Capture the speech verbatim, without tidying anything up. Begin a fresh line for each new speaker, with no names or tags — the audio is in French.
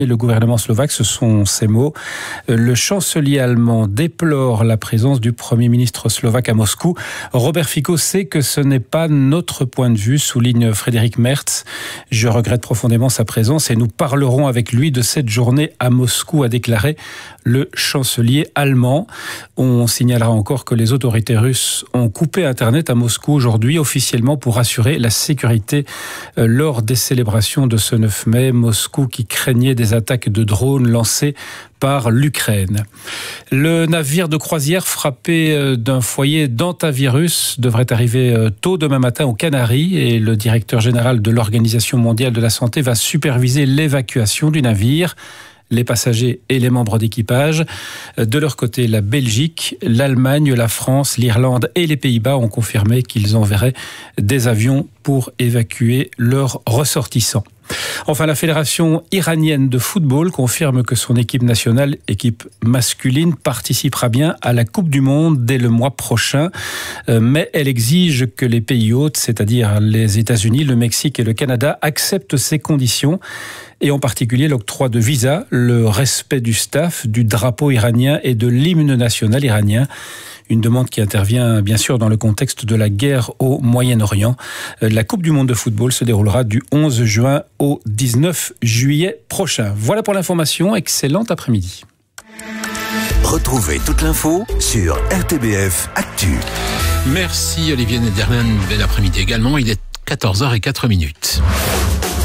Et le gouvernement slovaque, ce sont ces mots. Le chancelier allemand déplore la présence du Premier ministre slovaque à Moscou. Robert Fico sait que ce n'est pas notre point de vue, souligne Frédéric Merz. Je regrette profondément sa présence et nous parlerons avec lui de cette journée à Moscou, a déclaré le chancelier allemand. On signalera encore que les autorités russes ont coupé Internet à Moscou aujourd'hui officiellement pour assurer la sécurité lors des célébrations de ce neuf mai. Moscou qui craignait des attaques de drones lancées par l'Ukraine. Le navire de croisière frappé d'un foyer d'hantavirus devrait arriver tôt demain matin aux Canaries et le directeur général de l'Organisation mondiale de la santé va superviser l'évacuation du navire. Les passagers et les membres d'équipage. De leur côté, la Belgique, l'Allemagne, la France, l'Irlande et les Pays-Bas ont confirmé qu'ils enverraient des avions pour évacuer leurs ressortissants. Enfin, la Fédération iranienne de football confirme que son équipe nationale, équipe masculine, participera bien à la Coupe du Monde dès le mois prochain. Mais elle exige que les pays hôtes, c'est-à-dire les États-Unis, le Mexique et le Canada, acceptent ces conditions. Et en particulier l'octroi de visas, le respect du staff, du drapeau iranien et de l'hymne national iranien. Une demande qui intervient bien sûr dans le contexte de la guerre au Moyen-Orient. La Coupe du Monde de football se déroulera du onze juin au dix-neuf juillet prochain. Voilà pour l'information, excellent après-midi.
Retrouvez toute l'info sur R T B F Actu.
Merci Olivier Nederland, bel après-midi également, il est quatorze heures zéro quatre minutes.